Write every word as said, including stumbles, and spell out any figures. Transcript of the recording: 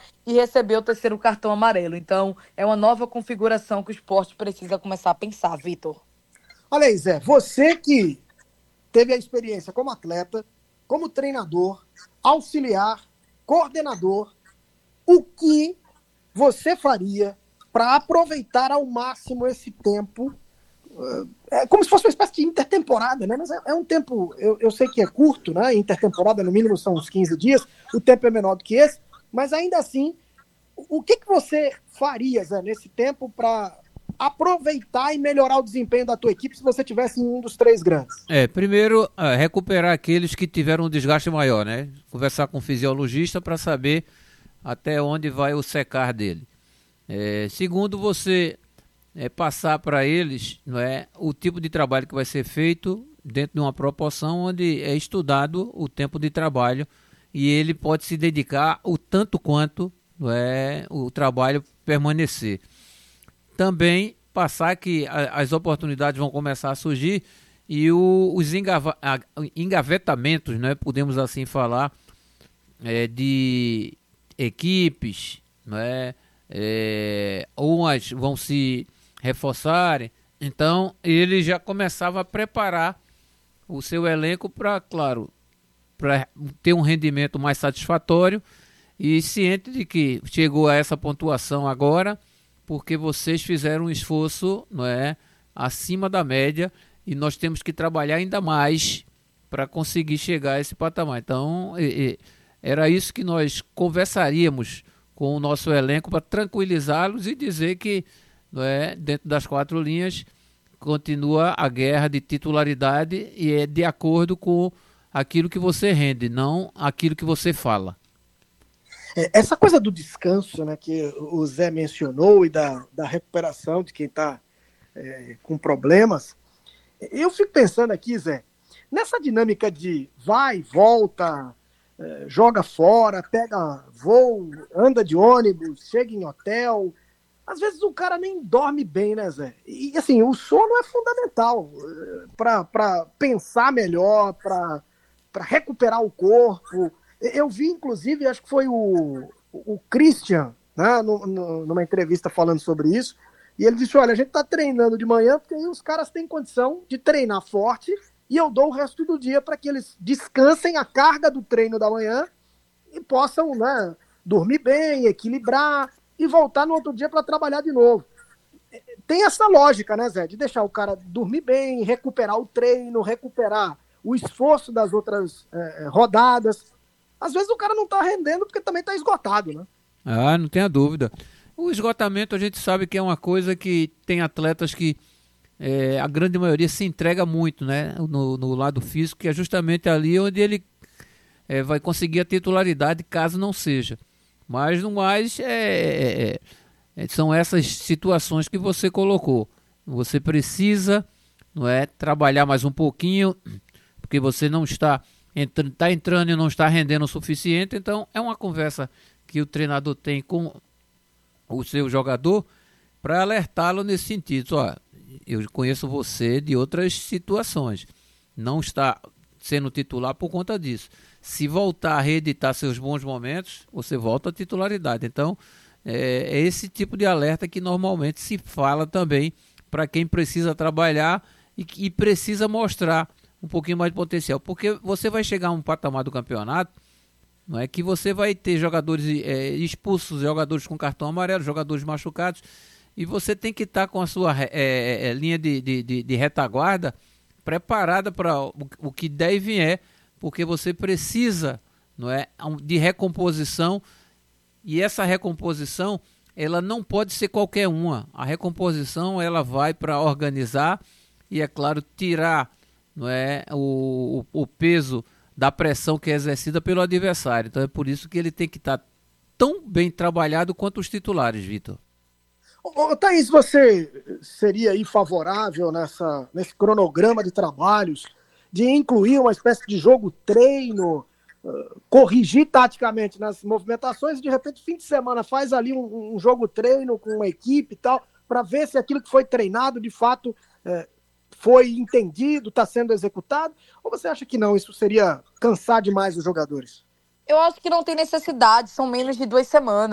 e receber o terceiro cartão amarelo. Então, é uma nova configuração que o esporte precisa começar a pensar, Vitor. Olha aí, Zé, você que teve a experiência como atleta, como treinador, auxiliar, coordenador, o que você faria para aproveitar ao máximo esse tempo? É como se fosse uma espécie de intertemporada, né? Mas é, é um tempo, eu, eu sei que é curto, né? Intertemporada, no mínimo, são uns quinze dias, o tempo é menor do que esse, mas ainda assim, o que, que você faria, Zé, nesse tempo para aproveitar e melhorar o desempenho da tua equipe se você tivesse em um dos três grandes? É, primeiro, ah, recuperar aqueles que tiveram um desgaste maior, né? Conversar com o fisiologista para saber até onde vai o secar dele. É, segundo, você é, passar para eles, não é, o tipo de trabalho que vai ser feito dentro de uma proporção onde é estudado o tempo de trabalho e ele pode se dedicar o tanto quanto, não é, o trabalho permanecer. Também passar que a, as oportunidades vão começar a surgir e o, os engava, a, engavetamentos, né, podemos assim falar, é, de equipes, não é, é, umas vão se reforçarem, então ele já começava a preparar o seu elenco para, claro, para ter um rendimento mais satisfatório e ciente de que chegou a essa pontuação agora porque vocês fizeram um esforço, não é, acima da média e nós temos que trabalhar ainda mais para conseguir chegar a esse patamar. Então, e, e, era isso que nós conversaríamos com o nosso elenco para tranquilizá-los e dizer que, não é, dentro das quatro linhas continua a guerra de titularidade e é de acordo com aquilo que você rende, não aquilo que você fala. É, essa coisa do descanso, né, que o Zé mencionou e da, da recuperação de quem está é, com problemas, eu fico pensando aqui, Zé, nessa dinâmica de vai, volta, é, joga fora, pega voo, anda de ônibus, chega em hotel. Às vezes o cara nem dorme bem, né, Zé? E assim, o sono é fundamental para pensar melhor, para recuperar o corpo. Eu vi, inclusive, acho que foi o, o Christian, né, no, no, numa entrevista falando sobre isso, e ele disse, olha, a gente está treinando de manhã porque aí os caras têm condição de treinar forte e eu dou o resto do dia para que eles descansem a carga do treino da manhã e possam, né, dormir bem, equilibrar e voltar no outro dia para trabalhar de novo. Tem essa lógica, né, Zé, de deixar o cara dormir bem, recuperar o treino, recuperar o esforço das outras é, rodadas. Às vezes o cara não está rendendo porque também está esgotado, né? Ah, não tenha dúvida. O esgotamento a gente sabe que é uma coisa que tem atletas que é, a grande maioria se entrega muito, né? No, no lado físico, que é justamente ali onde ele é, vai conseguir a titularidade caso não seja. Mas no mais é, é, é, são essas situações que você colocou. Você precisa, não é, trabalhar mais um pouquinho, porque você não está Entra, tá entrando e não está rendendo o suficiente, então é uma conversa que o treinador tem com o seu jogador para alertá-lo nesse sentido. Ó, eu conheço você de outras situações, não está sendo titular por conta disso. Se voltar a reeditar seus bons momentos, você volta à titularidade. Então é, é esse tipo de alerta que normalmente se fala também para quem precisa trabalhar e, e precisa mostrar um pouquinho mais de potencial, porque você vai chegar a um patamar do campeonato, não é, que você vai ter jogadores é, expulsos, jogadores com cartão amarelo, jogadores machucados, e você tem que estar com a sua é, é, linha de, de, de, de retaguarda preparada para o, o que der e vier, porque você precisa, não é, de recomposição, e essa recomposição ela não pode ser qualquer uma. A recomposição ela vai para organizar e, é claro, tirar, não é, o, o, o peso da pressão que é exercida pelo adversário. Então é por isso que ele tem que estar tão bem trabalhado quanto os titulares, Vitor. Ô, Thaís, você seria aí favorável nessa, nesse cronograma de trabalhos de incluir uma espécie de jogo-treino, uh, corrigir taticamente nas movimentações e de repente fim de semana faz ali um, um jogo-treino com uma equipe e tal, para ver se aquilo que foi treinado de fato é, foi entendido, está sendo executado? Ou você acha que não, isso seria cansar demais os jogadores? Eu acho que não tem necessidade, são menos de duas semanas.